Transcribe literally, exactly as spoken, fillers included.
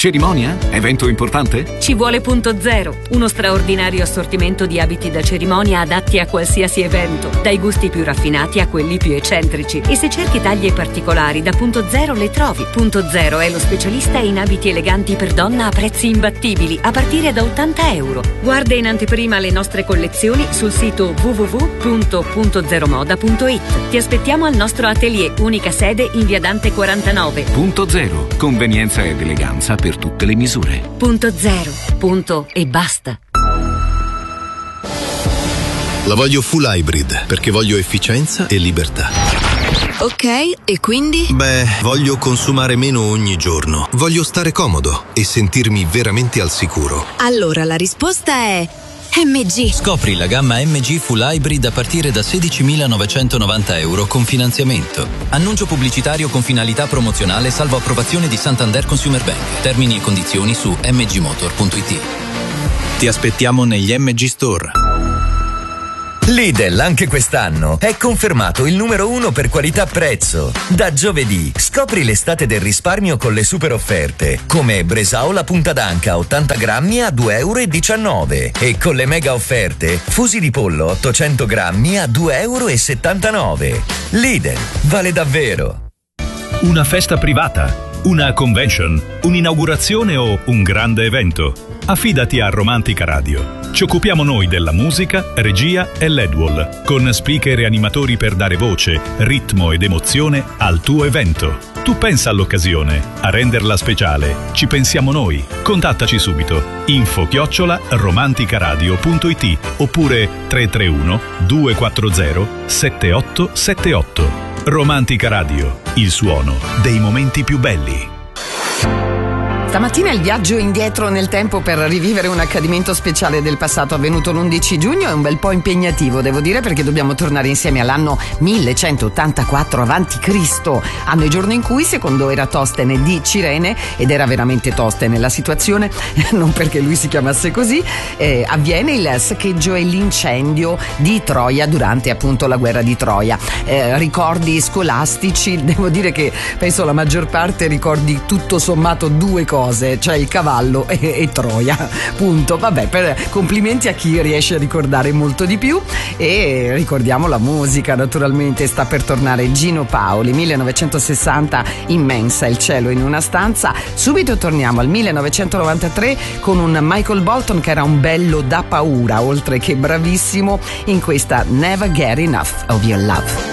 Cerimonia? Evento importante? Ci vuole Punto Zero, uno straordinario assortimento di abiti da cerimonia adatti a qualsiasi evento, dai gusti più raffinati a quelli più eccentrici. E se cerchi taglie particolari, da Punto Zero le trovi. Punto Zero è lo specialista in abiti eleganti per donna a prezzi imbattibili, a partire da ottanta euro. Guarda in anteprima le nostre collezioni sul sito w w w punto punto zero moda punto it. Ti aspettiamo al nostro atelier, unica sede in via Dante quarantanove. Punto Zero, convenienza ed eleganza per tutte le misure. Punto Zero, punto e basta. La voglio full hybrid perché voglio efficienza e libertà. Ok, e quindi? Beh, voglio consumare meno ogni giorno. Voglio stare comodo e sentirmi veramente al sicuro. Allora la risposta è M G. Scopri la gamma M G Full Hybrid a partire da sedicimilanovecentonovanta euro con finanziamento. Annuncio pubblicitario con finalità promozionale salvo approvazione di Santander Consumer Bank. Termini e condizioni su m g motor punto it. Ti aspettiamo negli M G Store. Lidl anche quest'anno è confermato il numero uno per qualità-prezzo. Da giovedì scopri l'estate del risparmio con le super offerte, come Bresaola punta d'anca ottanta grammi a due euro e diciannove e con le mega offerte fusi di pollo ottocento grammi a due euro e settantanove. Lidl vale davvero. Una festa privata, una convention, un'inaugurazione o un grande evento? Affidati a Romantica Radio. Ci occupiamo noi della musica, regia e L E D wall, con speaker e animatori per dare voce, ritmo ed emozione al tuo evento. Tu pensa all'occasione, a renderla speciale. Ci pensiamo noi. Contattaci subito. Info chiocciola romanticaradio punto it oppure tre tre uno due quattro zero sette otto sette otto. Romantica Radio, il suono dei momenti più belli. Stamattina il viaggio indietro nel tempo per rivivere un accadimento speciale del passato avvenuto l'undici giugno è un bel po' impegnativo, devo dire, perché dobbiamo tornare insieme all'anno millecentottantaquattro avanti Cristo, anno e giorno in cui, secondo Eratostene di Cirene, ed era veramente Tostene la situazione, non perché lui si chiamasse così, eh, avviene il saccheggio e l'incendio di Troia durante appunto la guerra di Troia. Eh, ricordi scolastici, devo dire che penso la maggior parte ricordi tutto sommato due cose, cioè il cavallo e, e Troia, punto. Vabbè, per, complimenti a chi riesce a ricordare molto di più. E ricordiamo la musica, naturalmente. Sta per tornare Gino Paoli, millenovecentosessanta, Immensa, il cielo in una stanza. Subito torniamo al millenovecentonovantatré con un Michael Bolton che era un bello da paura, oltre che bravissimo in questa Never Get Enough of Your Love.